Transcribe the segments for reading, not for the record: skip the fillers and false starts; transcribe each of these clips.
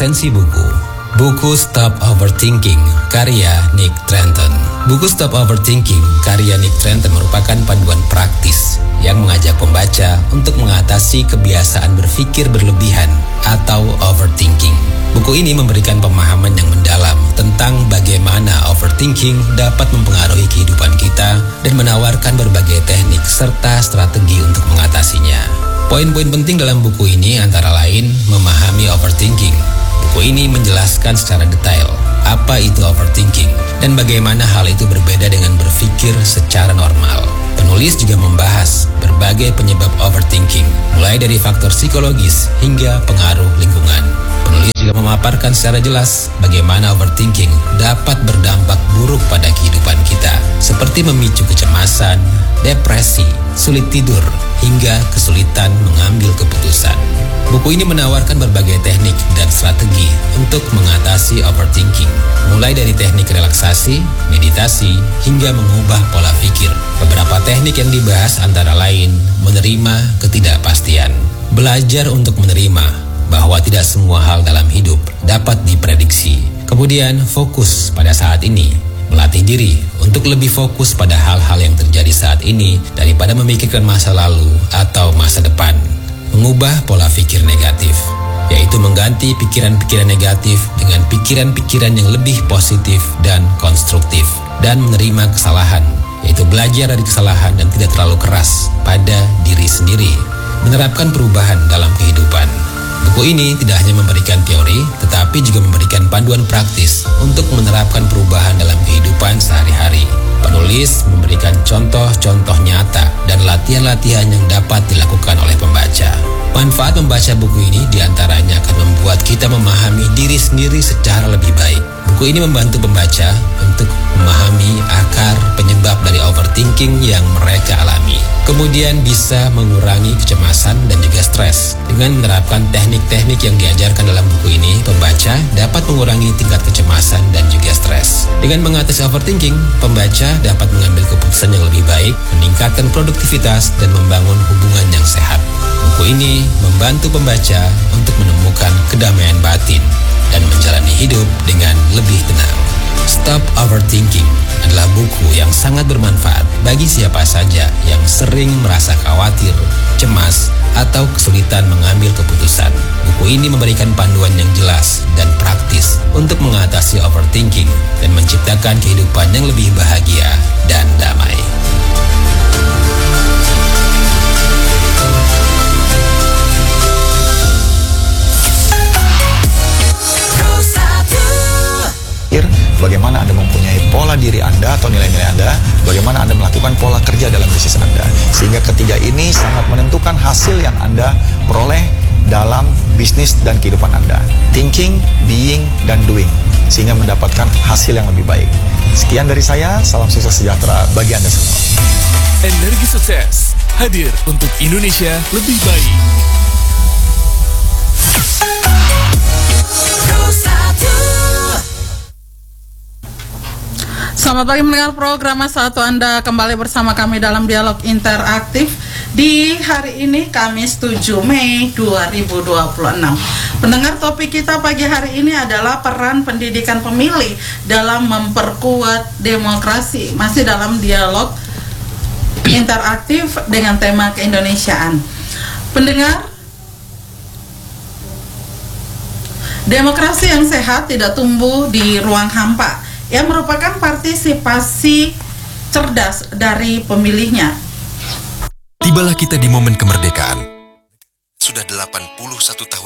Resensi buku Stop Overthinking karya Nick Trenton. Buku Stop Overthinking karya Nick Trenton merupakan panduan praktis yang mengajak pembaca untuk mengatasi kebiasaan berpikir berlebihan atau overthinking. Buku ini memberikan pemahaman yang mendalam tentang bagaimana overthinking dapat mempengaruhi kehidupan kita dan menawarkan berbagai teknik serta strategi untuk mengatasinya. Poin-poin penting dalam buku ini antara lain memahami overthinking. Buku ini menjelaskan secara detail apa itu overthinking dan bagaimana hal itu berbeda dengan berpikir secara normal. Penulis juga membahas berbagai penyebab overthinking, mulai dari faktor psikologis hingga pengaruh lingkungan. Penulis juga memaparkan secara jelas bagaimana overthinking dapat berdampak buruk pada kehidupan kita, seperti memicu kecemasan, depresi, sulit tidur, hingga kesulitan mengambil keputusan. Buku ini menawarkan berbagai teknik dan strategi untuk mengatasi overthinking, mulai dari teknik relaksasi, meditasi, hingga mengubah pola pikir. Beberapa teknik yang dibahas antara lain menerima ketidakpastian, belajar untuk menerima bahwa tidak semua hal dalam hidup dapat diprediksi. Kemudian fokus pada saat ini, melatih diri untuk lebih fokus pada hal-hal yang terjadi saat ini daripada memikirkan masa lalu atau masa depan. Mengubah pola pikir negatif, yaitu mengganti pikiran-pikiran negatif dengan pikiran-pikiran yang lebih positif dan konstruktif. Dan menerima kesalahan, yaitu belajar dari kesalahan dan tidak terlalu keras pada diri sendiri. Menerapkan perubahan dalam kehidupan. Buku ini tidak hanya memberikan teori, tetapi juga memberikan panduan praktis untuk menerapkan perubahan dalam kehidupan sehari-hari. Penulis memberikan contoh-contoh nyata dan latihan-latihan yang dapat dilakukan oleh pembaca. Manfaat membaca buku ini diantaranya akan membuat kita memahami diri sendiri secara lebih baik. Buku ini membantu pembaca untuk memahami akar penyebab dari overthinking yang mereka alami. Kemudian bisa mengurangi kecemasan dan juga stres. Dengan menerapkan teknik-teknik yang diajarkan dalam buku ini, pembaca dapat mengurangi tingkat kecemasan dan juga stres. Dengan mengatasi overthinking, pembaca dapat mengambil keputusan yang lebih baik, meningkatkan produktivitas, dan membangun hubungan yang sehat. Buku ini membantu pembaca untuk menemukan kedamaian batin dan menjalani hidup dengan lebih tenang. Stop Overthinking adalah buku yang sangat bermanfaat bagi siapa saja yang sering merasa khawatir, cemas, atau kesulitan mengambil keputusan. Buku ini memberikan panduan yang jelas dan praktis untuk mengatasi overthinking dan menciptakan kehidupan yang lebih bahagia dan damai. Bagaimana Anda mempunyai pola diri Anda atau nilai-nilai Anda, bagaimana Anda melakukan pola kerja dalam bisnis Anda. Sehingga ketiga ini sangat menentukan hasil yang Anda peroleh dalam bisnis dan kehidupan Anda. Thinking, being, dan doing. Sehingga mendapatkan hasil yang lebih baik. Sekian dari saya, salam sukses sejahtera bagi Anda semua. Energi Sukses hadir untuk Indonesia lebih baik. Selamat pagi mendengar program Satu Anda kembali bersama kami dalam dialog interaktif di hari ini Kamis 7 Mei 2026. Pendengar, topik kita pagi hari ini adalah peran pendidikan pemilih dalam memperkuat demokrasi. Masih dalam dialog interaktif dengan tema keindonesiaan. Pendengar, demokrasi yang sehat tidak tumbuh di ruang hampa, yang merupakan partisipasi cerdas dari pemilihnya. Tibalah kita di momen kemerdekaan. Sudah 81 tahun.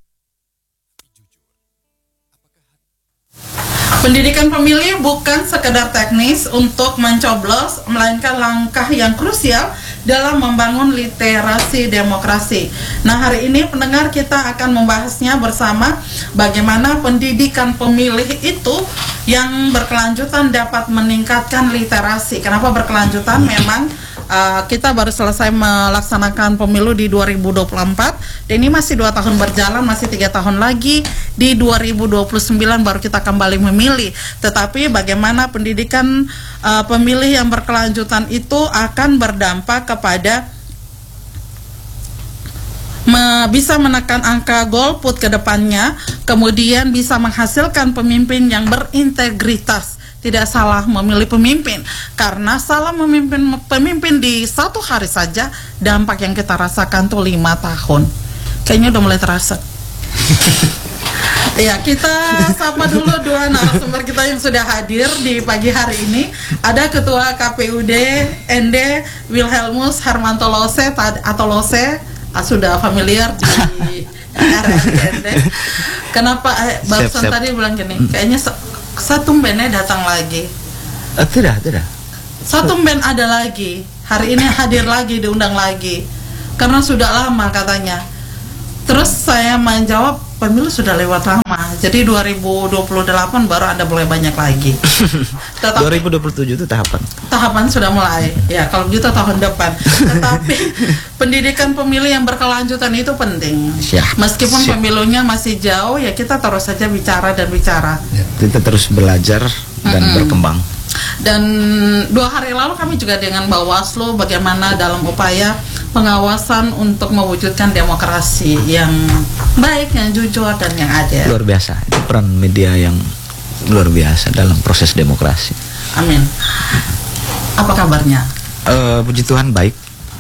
Pendidikan pemilih bukan sekedar teknis untuk mencoblos, melainkan langkah yang krusial dalam membangun literasi demokrasi. Nah, hari ini pendengar, kita akan membahasnya bersama bagaimana pendidikan pemilih itu yang berkelanjutan dapat meningkatkan literasi. Kenapa berkelanjutan? Memang kita baru selesai melaksanakan pemilu di 2024 dan ini masih 2 tahun berjalan, masih 3 tahun lagi di 2029 baru kita kembali memilih. Tetapi bagaimana pendidikan pemilih yang berkelanjutan itu akan berdampak kepada bisa menekan angka golput ke depannya, kemudian bisa menghasilkan pemimpin yang berintegritas. Tidak salah memilih pemimpin, karena salah memimpin pemimpin di satu hari saja dampak yang kita rasakan tuh 5 tahun. Kayaknya udah mulai terasa. Ya, kita sapa dulu dua narasumber kita yang sudah hadir di pagi hari ini. Ada Ketua KPUD ND Wilhelmus Hermanto Lose atau Lose, sudah familiar di RRND. Kenapa barusan tadi bilang gini, kayaknya Satumbennya datang lagi. Tidak. Satumben ada lagi. Hari ini hadir lagi, diundang lagi. Karena sudah lama katanya. Terus saya menjawab, pemilu sudah lewat lama. Jadi 2028 baru ada mulai banyak lagi. Tetapi 2027 itu tahapan sudah mulai. Ya, kalau gitu tahun depan. Tetapi pendidikan pemilu yang berkelanjutan itu penting. Meskipun pemilunya masih jauh, ya kita terus saja bicara. Kita terus belajar dan berkembang. Dan 2 hari lalu kami juga dengan Bawaslu bagaimana dalam upaya pengawasan untuk mewujudkan demokrasi yang baik, yang jujur dan yang adil. Luar biasa, itu peran media yang luar biasa dalam proses demokrasi. Amin. Apa kabarnya? Puji Tuhan baik.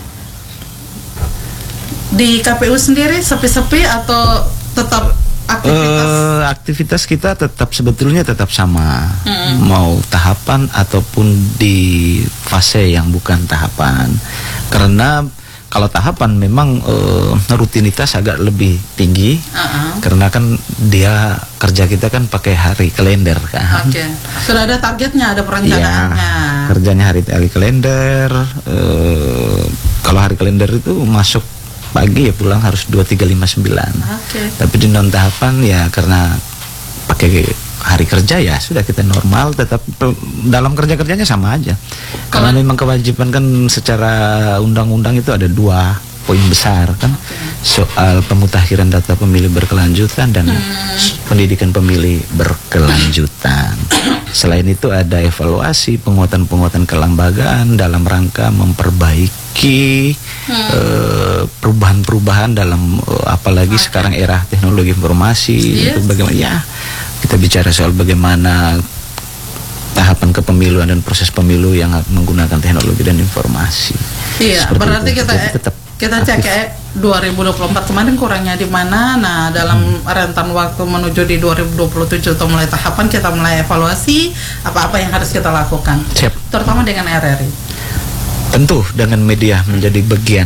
Di KPU sendiri sepi-sepi atau tetap aktivitas kita sebetulnya tetap sama, mau tahapan ataupun di fase yang bukan tahapan. Karena kalau tahapan memang rutinitas agak lebih tinggi, karena kan dia kerja kita kan pakai hari kalender kan. Oke. Sudah ada targetnya, ada perencanaannya. Ya, kerjanya hari kalender. Kalau hari kalender itu masuk pagi ya pulang harus 2359. Tapi di non tahapan ya karena pakai hari kerja ya sudah kita normal, tetap dalam kerjanya sama aja. Karena memang kewajiban kan secara undang-undang itu ada 2 poin besar kan, soal pemutakhiran data pemilih berkelanjutan dan pendidikan pemilih berkelanjutan. Selain itu ada evaluasi penguatan kelembagaan dalam rangka memperbaiki perubahan-perubahan dalam apalagi sekarang era teknologi informasi. Untuk bagaimana ya kita bicara soal bagaimana tahapan kepemiluan dan proses pemilu yang menggunakan teknologi dan informasi. Iya, seperti berarti itu. Kita cek 2024 kemarin kurangnya di mana. Nah, dalam rentan waktu menuju di 2027 atau mulai tahapan kita mulai evaluasi apa-apa yang harus kita lakukan. Siap. Terutama dengan RRI. Tentu dengan media menjadi bagian.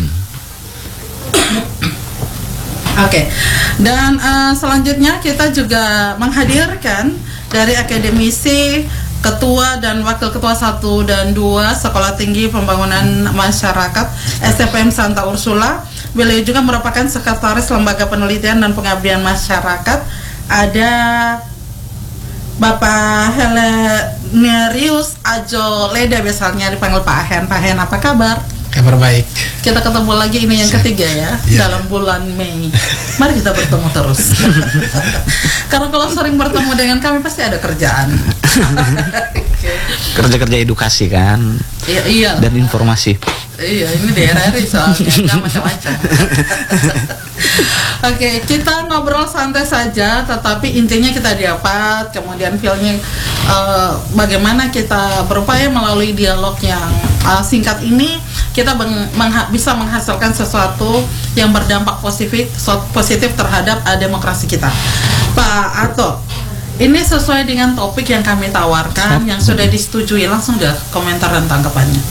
Oke. Dan selanjutnya kita juga menghadirkan dari akademisi, Ketua dan Wakil Ketua 1 dan 2 Sekolah Tinggi Pembangunan Masyarakat STPM Santa Ursula. Beliau juga merupakan Sekretaris Lembaga Penelitian dan Pengabdian Masyarakat. Ada Bapak Helenerius Ajo Leda, biasanya dipanggil Pak Hen. Pak Hen, apa kabar? Kabar baik. Kita ketemu lagi ini yang ketiga ya, dalam bulan Mei. Mari kita bertemu terus. Karena kalau sering bertemu dengan kami pasti ada kerjaan. Kerja-kerja edukasi kan. Iya. Dan informasi. Iya, ini di RRI soalnya, nggak macam-macam. Oke, kita ngobrol santai saja, tetapi intinya kita dapat, kemudian feelnya bagaimana kita berupaya melalui dialog yang singkat ini kita bisa menghasilkan sesuatu yang berdampak positif terhadap demokrasi kita. Pak Ato, ini sesuai dengan topik yang kami tawarkan, yang sudah disetujui, langsung deh komentar dan tanggapannya.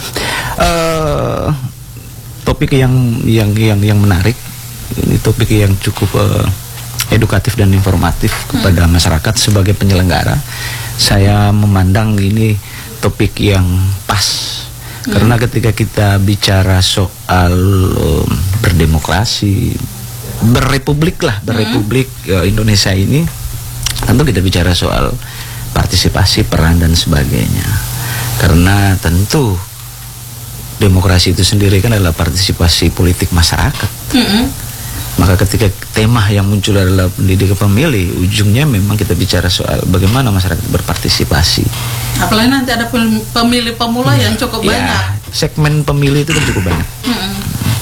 Topik yang menarik, ini topik yang cukup edukatif dan informatif kepada masyarakat sebagai penyelenggara. Saya memandang ini topik yang pas. Karena ketika kita bicara soal berdemokrasi, berrepublik Indonesia ini, tentu kita bicara soal partisipasi, peran dan sebagainya. Karena tentu demokrasi itu sendiri kan adalah partisipasi politik masyarakat. Maka ketika tema yang muncul adalah pendidikan pemilih, ujungnya memang kita bicara soal bagaimana masyarakat berpartisipasi. Apalagi nanti ada pemilih pemula yang cukup banyak. Segmen pemilih itu kan cukup banyak. Jadi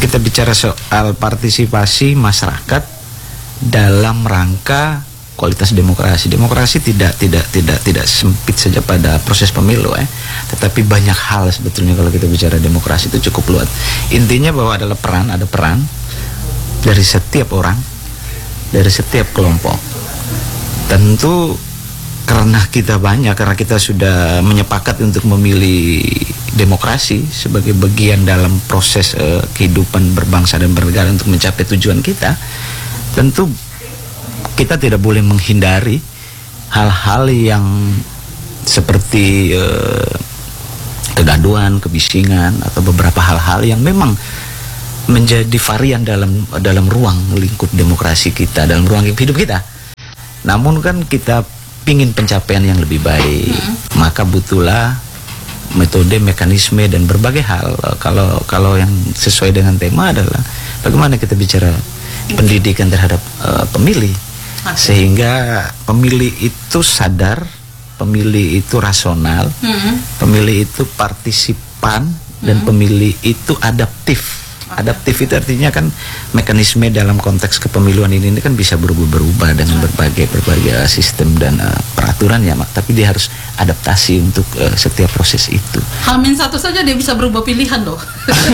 kita bicara soal partisipasi masyarakat dalam rangka kualitas demokrasi. Demokrasi tidak sempit saja pada proses pemilu, tetapi banyak hal sebetulnya kalau kita bicara demokrasi itu cukup luas. Intinya bahwa ada peran dari setiap orang, dari setiap kelompok. Tentu karena kita sudah menyepakat untuk memilih demokrasi sebagai bagian dalam proses kehidupan berbangsa dan bernegara untuk mencapai tujuan kita, tentu kita tidak boleh menghindari hal-hal yang seperti kegaduhan, kebisingan, atau beberapa hal-hal yang memang menjadi varian dalam ruang lingkup demokrasi kita, dalam ruang hidup kita. Namun kan kita pingin pencapaian yang lebih baik, maka butuhlah metode, mekanisme, dan berbagai hal. Kalau yang sesuai dengan tema adalah bagaimana kita bicara pendidikan terhadap pemilih, sehingga pemilih itu sadar, pemilih itu rasional, pemilih itu partisipan, dan pemilih itu adaptif. Adaptif itu artinya kan mekanisme dalam konteks kepemiluan ini kan bisa berubah-berubah dengan berbagai sistem dan peraturan ya, tapi dia harus adaptasi untuk setiap proses itu. H-1 saja dia bisa berubah pilihan loh.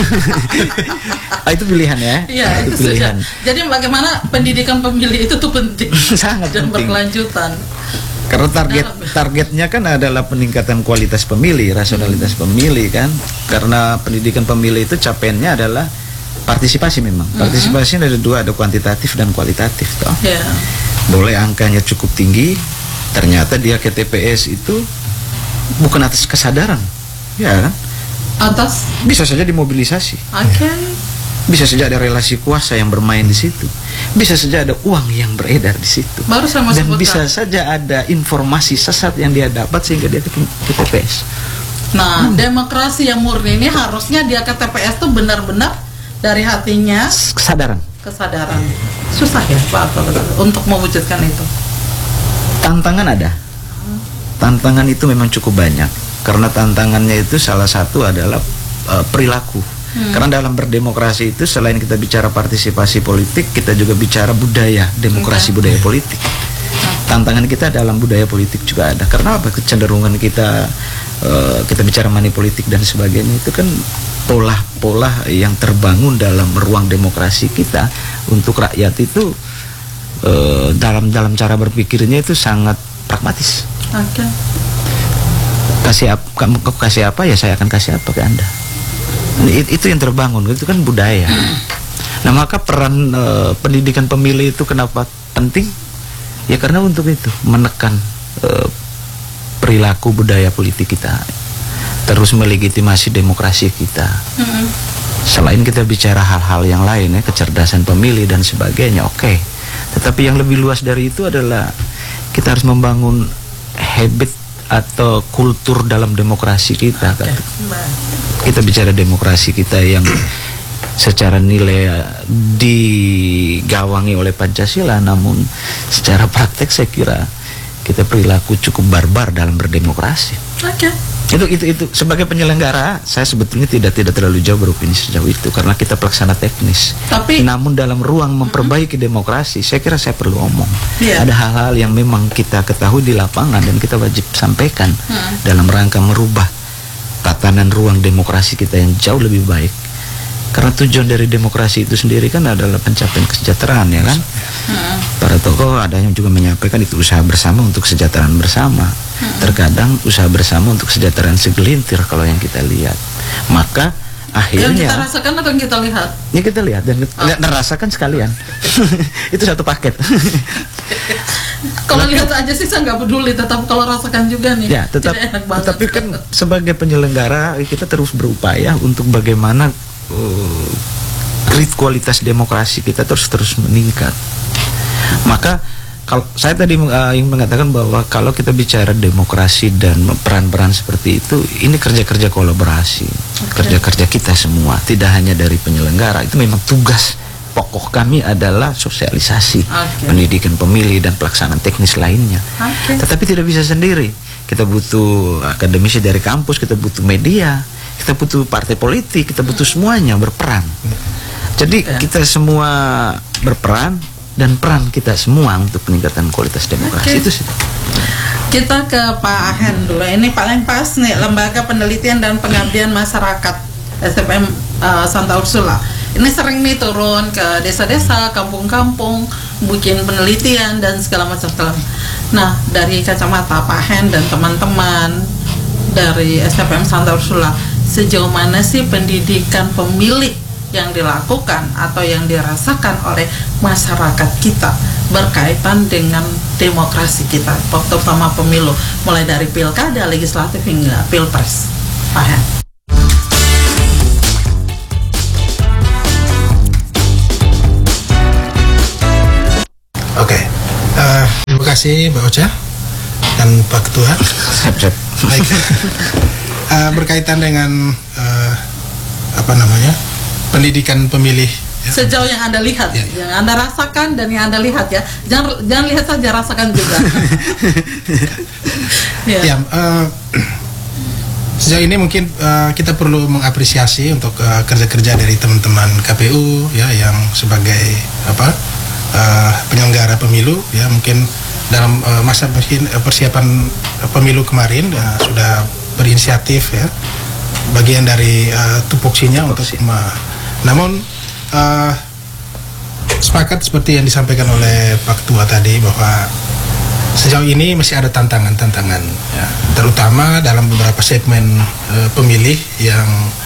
Itu pilihan ya? Iya, itu pilihan. Jadi bagaimana pendidikan pemilih itu tuh penting. Sangat dan penting. Berkelanjutan. Karena targetnya kan adalah peningkatan kualitas pemilih, rasionalitas pemilih kan. Karena pendidikan pemilih itu capaiannya adalah partisipasi memang. Partisipasinya ada dua, ada kuantitatif dan kualitatif toh. Yeah. Boleh angkanya cukup tinggi, ternyata dia ke TPS itu bukan atas kesadaran, ya kan? Atas bisa saja dimobilisasi. Oke. Bisa saja ada relasi kuasa yang bermain di situ. Bisa saja ada uang yang beredar di situ. Baru saya mau dan sebutkan. Bisa saja ada informasi sesat yang dia dapat sehingga dia ke TPS. Nah, demokrasi yang murni ini harusnya dia ke TPS tuh benar-benar dari hatinya, kesadaran. Susah ya Pak untuk mewujudkan itu. Tantangan ada. Tantangan itu memang cukup banyak. Karena tantangannya itu salah satu adalah perilaku. Karena dalam berdemokrasi itu selain kita bicara partisipasi politik, kita juga bicara budaya demokrasi, budaya politik. Tantangan kita dalam budaya politik juga ada. Karena apa? Kecenderungan kita bicara money politik dan sebagainya itu kan pola-pola yang terbangun dalam ruang demokrasi kita untuk rakyat itu dalam cara berpikirnya itu sangat pragmatis. Oke. Kamu kasih apa ya saya akan kasih apa ke Anda. Itu yang terbangun, itu kan budaya. Nah maka peran pendidikan pemilih itu kenapa penting? Ya karena untuk itu menekan perilaku budaya politik kita, terus melegitimasi demokrasi kita. Selain kita bicara hal-hal yang lain ya, kecerdasan pemilih dan sebagainya, oke. Tetapi yang lebih luas dari itu adalah kita harus membangun habit atau kultur dalam demokrasi kita. Kita bicara demokrasi kita yang secara nilai digawangi oleh Pancasila, namun secara praktek saya kira kita perilaku cukup barbar dalam berdemokrasi. Itu sebagai penyelenggara saya sebetulnya tidak terlalu jauh beropini sejauh itu karena kita pelaksana teknis. Namun dalam ruang memperbaiki demokrasi saya kira saya perlu omong. Ada hal-hal yang memang kita ketahui di lapangan dan kita wajib sampaikan dalam rangka merubah tatanan ruang demokrasi kita yang jauh lebih baik. Karena tujuan dari demokrasi itu sendiri kan adalah pencapaian kesejahteraan ya kan. Para tokoh ada yang juga menyampaikan itu usaha bersama untuk kesejahteraan bersama. Terkadang usaha bersama untuk kesejahteraan segelintir kalau yang kita lihat. Maka akhirnya yang kita rasakan atau yang kita lihat? Ya kita lihat dan rasakan sekalian. Itu satu paket. Kalau lihat aja sih saya nggak peduli, tetap kalau rasakan juga nih. Ya, tetapi kan sebagai penyelenggara kita terus berupaya untuk bagaimana kualitas demokrasi kita terus meningkat. Maka kalau saya tadi ingin mengatakan bahwa kalau kita bicara demokrasi dan peran-peran seperti itu, ini kerja-kerja kolaborasi, kerja-kerja kita semua, tidak hanya dari penyelenggara. Itu memang tugas pokok kami adalah sosialisasi, pendidikan pemilih dan pelaksanaan teknis lainnya. Tetapi tidak bisa sendiri. Kita butuh akademisi dari kampus, kita butuh media, kita butuh partai politik, kita butuh semuanya berperan. Jadi kita semua berperan dan peran kita semua untuk peningkatan kualitas demokrasi. Itu sih. Kita ke Pak Ahen dulu. Ini paling pas nih, Lembaga Penelitian dan Pengabdian Masyarakat SFM Santa Ursula. Ini sering nih turun ke desa-desa, kampung-kampung, bikin penelitian dan segala macam. Nah, dari kacamata Pak Ahen dan teman-teman dari SFM Santa Ursula, sejauh mana sih pendidikan pemilih yang dilakukan atau yang dirasakan oleh masyarakat kita berkaitan dengan demokrasi kita, terutama pemilu, mulai dari pilkada, legislatif hingga pilpres? Pak Ahen. Oke, terima kasih Mbak Ocha dan Pak Ketua. Baik, berkaitan dengan pendidikan pemilih. Ya. Sejauh yang Anda lihat, ya. Yang Anda rasakan dan yang Anda lihat ya, jangan lihat saja, rasakan juga. Ya, sejauh ini mungkin kita perlu mengapresiasi untuk kerja-kerja dari teman-teman KPU ya, yang sebagai penyelenggara pemilu ya, mungkin dalam masa persiapan pemilu kemarin sudah berinisiatif ya, bagian dari tupoksinya untuk namun sepakat seperti yang disampaikan oleh Pak Ketua tadi bahwa sejauh ini masih ada tantangan ya, terutama dalam beberapa segmen pemilih yang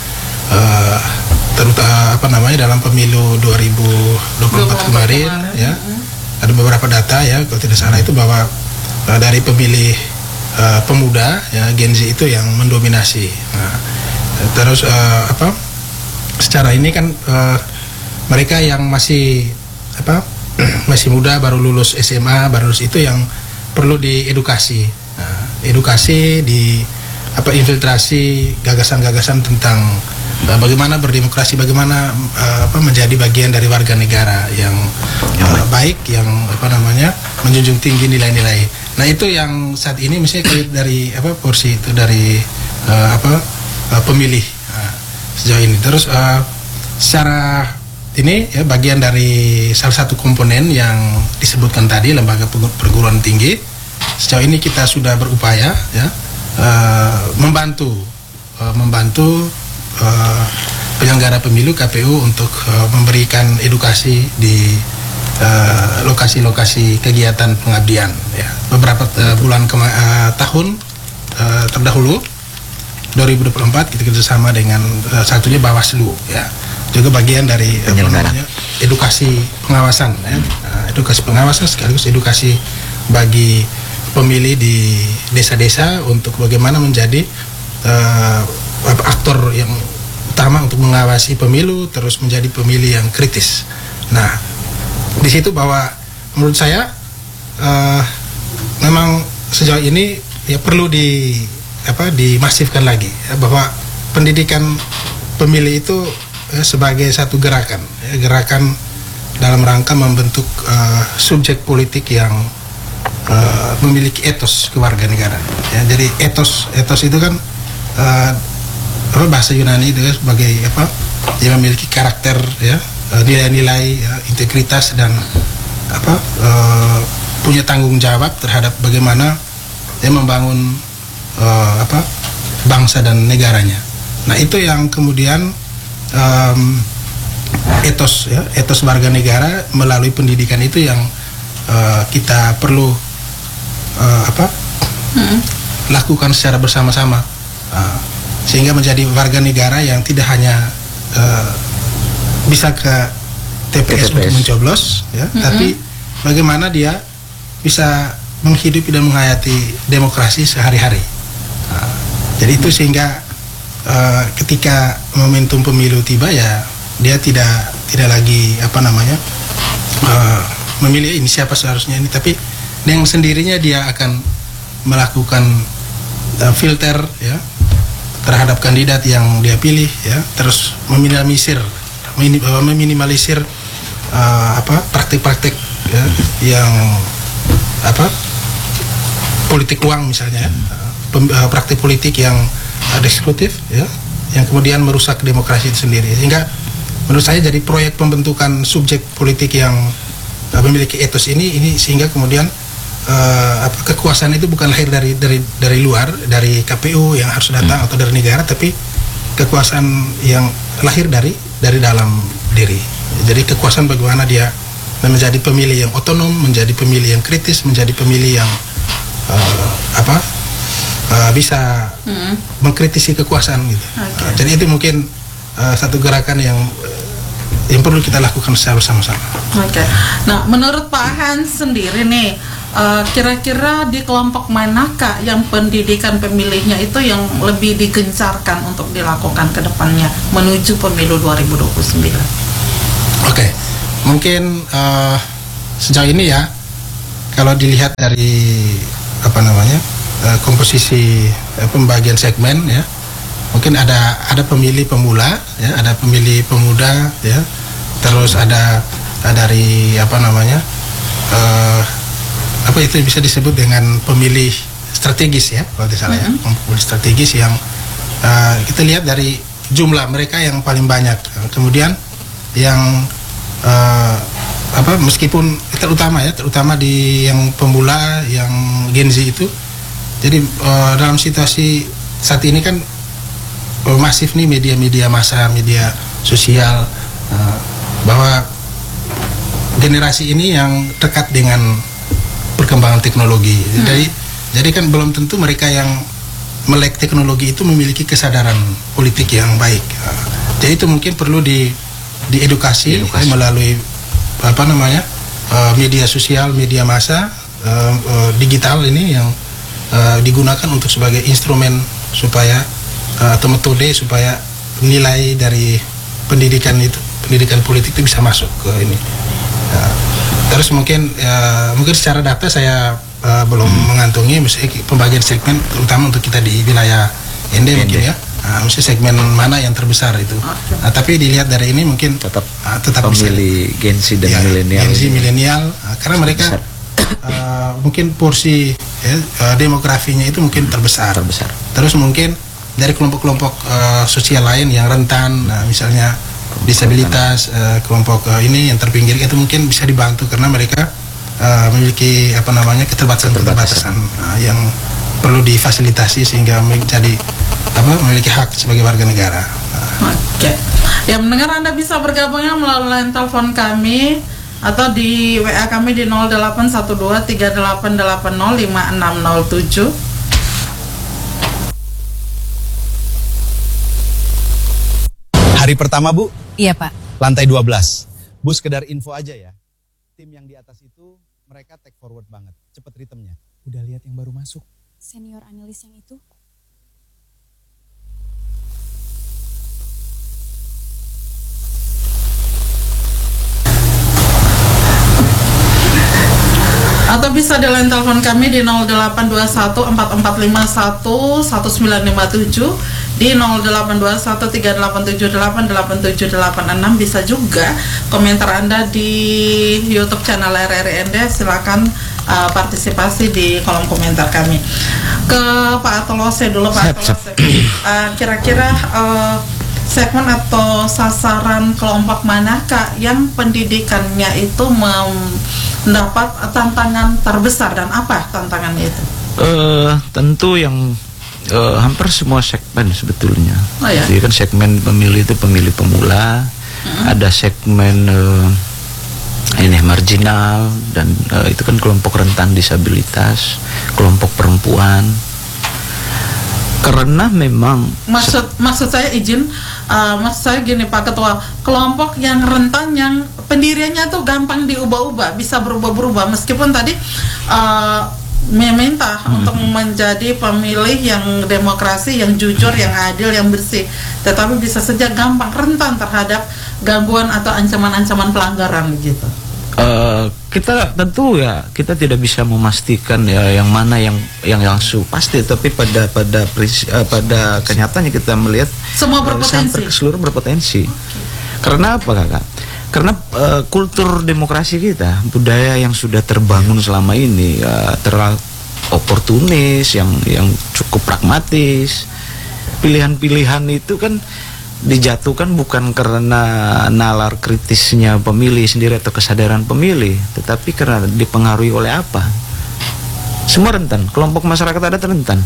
dalam pemilu 2024 kemarin ya, ada beberapa data ya kalau tidak salah itu bahwa dari pemilih pemuda ya, Gen Z itu yang mendominasi. Nah, terus secara ini kan mereka yang masih masih muda, baru lulus SMA, baru lulus, itu yang perlu diedukasi. Nah, edukasi di infiltrasi gagasan-gagasan tentang bagaimana berdemokrasi, bagaimana menjadi bagian dari warga negara yang baik, yang menjunjung tinggi nilai-nilai. Nah, itu yang saat ini misalnya dari porsi itu dari pemilih sejauh ini. Terus secara ini ya, bagian dari salah satu komponen yang disebutkan tadi, lembaga perguruan tinggi. Sejauh ini kita sudah berupaya ya, membantu penyelenggara pemilu KPU untuk memberikan edukasi di lokasi-lokasi kegiatan pengabdian ya. Beberapa bulan tahun terdahulu 2024 kita kerjasama dengan satunya Bawaslu ya, juga bagian dari edukasi pengawasan ya. Edukasi pengawasan sekaligus edukasi bagi pemilih di desa-desa untuk bagaimana menjadi aktor yang utama untuk mengawasi pemilu, terus menjadi pemilih yang kritis. Nah, di situ bahwa menurut saya memang sejauh ini ya perlu dimasifkan lagi ya, bahwa pendidikan pemilih itu sebagai satu gerakan ya, gerakan dalam rangka membentuk subjek politik yang memiliki etos kewarganegaraan ya. Jadi etos itu kan bahasa Yunani itu sebagai yang memiliki karakter ya, nilai-nilai ya, integritas dan punya tanggung jawab terhadap bagaimana dia membangun bangsa dan negaranya. Nah, itu yang kemudian etos warga negara melalui pendidikan itu yang kita perlu lakukan secara bersama-sama sehingga menjadi warga negara yang tidak hanya bisa ke TPS untuk mencoblos ya, tapi bagaimana dia bisa menghidupi dan menghayati demokrasi sehari-hari. Jadi itu sehingga ketika momentum pemilu tiba ya, dia tidak lagi memilih ini siapa seharusnya ini, tapi dengan sendirinya dia akan melakukan filter ya terhadap kandidat yang dia pilih ya, terus meminimalisir praktik-praktik ya, yang politik uang misalnya, praktik politik yang eksekutif ya, yang kemudian merusak demokrasi itu sendiri. Sehingga menurut saya jadi proyek pembentukan subjek politik yang memiliki etos ini sehingga kemudian kekuasaan itu bukan lahir dari luar, dari KPU yang harus datang atau dari negara, tapi kekuasaan yang lahir dari dalam diri. Jadi kekuasaan bagaimana dia menjadi pemilih yang otonom, menjadi pemilih yang kritis, menjadi pemilih yang bisa mengkritisi kekuasaan gitu. Jadi itu mungkin satu gerakan yang perlu kita lakukan secara bersama-sama. Nah, menurut Pak Hans sendiri nih, kira-kira di kelompok manakah yang pendidikan pemilihnya itu yang lebih digencarkan untuk dilakukan ke depannya menuju pemilu 2029? Mungkin sejauh ini ya, kalau dilihat dari komposisi pembagian segmen ya, mungkin ada pemilih pemula ya, ada pemilih pemuda ya, terus ada dari itu bisa disebut dengan pemilih strategis ya, kalau tidak salah ya, pemilih strategis yang kita lihat dari jumlah mereka yang paling banyak. Kemudian yang meskipun terutama di yang pemula, yang Gen Z itu, jadi dalam situasi saat ini kan masif nih media massa, media sosial, bahwa generasi ini yang dekat dengan perkembangan teknologi. Jadi kan belum tentu mereka yang melek teknologi itu memiliki kesadaran politik yang baik. Jadi itu mungkin perlu diedukasi melalui media sosial, media massa, digital ini yang digunakan untuk sebagai instrumen supaya atau metode supaya nilai dari pendidikan politik itu bisa masuk ke ini. Terus mungkin secara data saya belum mengantongi, misalnya pembagian segmen terutama untuk kita di wilayah ND mungkin ya. Mesti segmen mana yang terbesar itu. Tapi dilihat dari ini mungkin tetap pemilih Gen Z dan milenial. Gen Z milenial, karena mereka mungkin porsi demografinya itu mungkin terbesar. Terus mungkin dari kelompok-kelompok sosial lain yang rentan, misalnya disabilitas, kelompok ini yang terpinggir, itu mungkin bisa dibantu karena mereka memiliki keterbatasan yang perlu difasilitasi sehingga menjadi memiliki hak sebagai warga negara. Yang mendengar Anda bisa bergabungnya melalui line telepon kami atau di WA kami di 081238805607. Hari pertama, Bu? Iya, Pak. Lantai 12. Bu, sekedar info aja ya. Tim yang di atas itu mereka take forward banget. Cepet ritmenya. Udah lihat yang baru masuk? Senior analis yang itu? Atau bisa di line telepon kami di 082144511957, di 082138788786. Bisa juga komentar Anda di YouTube channel RRI ND, silakan partisipasi di kolom komentar kami. Ke Pak Atolose dulu, Pak Atolose. Kira-kira segmen atau sasaran kelompok manakah yang pendidikannya itu mendapat tantangan terbesar, dan apa tantangannya itu? Tentu yang hampir semua segmen sebetulnya. Ya? Jadi kan segmen pemilih itu pemilih pemula, ada segmen marginal, dan itu kan kelompok rentan disabilitas, kelompok perempuan. Karena memang maksud saya maksud saya gini Pak Ketua, kelompok yang rentan yang pendiriannya tuh gampang diubah-ubah, bisa berubah-berubah, meskipun tadi meminta untuk menjadi pemilih yang demokrasi, yang jujur, yang adil, yang bersih, tetapi bisa saja gampang rentan terhadap gangguan atau ancaman-ancaman pelanggaran gitu. Kita tentu ya kita tidak bisa memastikan ya yang mana yang langsung pasti, tapi pada kenyataannya kita melihat semua berpotensi, seluruh berpotensi. Karena apa, Kakak? Karena kultur demokrasi kita, budaya yang sudah terbangun selama ini terlalu oportunis, yang cukup pragmatis. Pilihan-pilihan itu kan dijatuhkan bukan karena nalar kritisnya pemilih sendiri atau kesadaran pemilih, tetapi karena dipengaruhi oleh apa? Semua rentan, kelompok masyarakat adat rentan.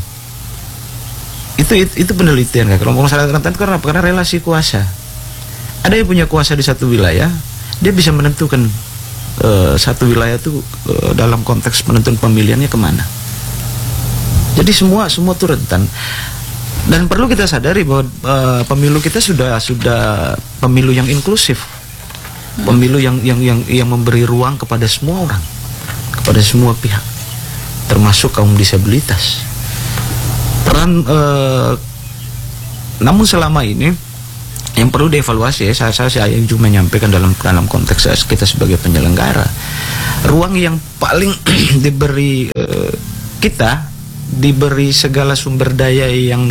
Itu penelitian kan, kelompok masyarakat rentan karena relasi kuasa. Ada yang punya kuasa di satu wilayah, dia bisa menentukan satu wilayah itu dalam konteks penentuan pemilihannya kemana. Jadi semua itu rentan. Dan perlu kita sadari bahwa pemilu kita sudah pemilu yang inklusif, pemilu yang memberi ruang kepada semua orang, kepada semua pihak, termasuk kaum disabilitas. Namun selama ini yang perlu dievaluasi, saya juga menyampaikan dalam konteks kita sebagai penyelenggara, ruang yang paling diberi diberi segala sumber daya yang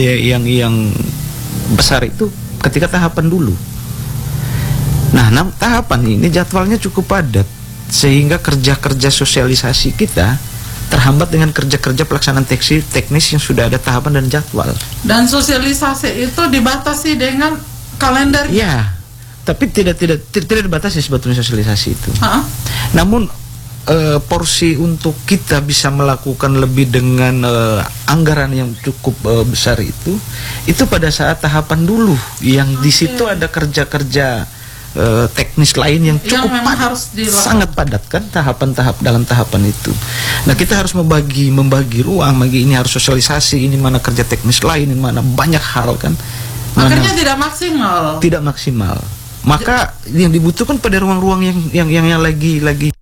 besar itu ketika tahapan dulu. Nah, tahapan ini jadwalnya cukup padat sehingga kerja-kerja sosialisasi kita terhambat dengan kerja-kerja pelaksanaan teknis yang sudah ada tahapan dan jadwal. Dan sosialisasi itu dibatasi dengan kalender. Ya, tapi tidak dibatasi sebetulnya sosialisasi itu. Namun porsi untuk kita bisa melakukan lebih dengan anggaran yang cukup besar itu pada saat tahapan dulu yang di situ ada kerja-kerja teknis lain yang cukup sangat padat kan tahapan-tahap dalam tahapan itu. Nah, kita harus membagi ruang, ini harus sosialisasi, ini mana kerja teknis lain, ini mana banyak hal kan. Akhirnya tidak maksimal. Maka yang dibutuhkan pada ruang-ruang yang lagi